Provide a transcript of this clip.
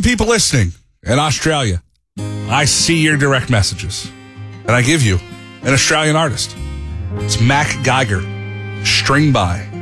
the people listening in Australia, I see your direct messages. And I give you an Australian artist. It's Mac Geiger, String By.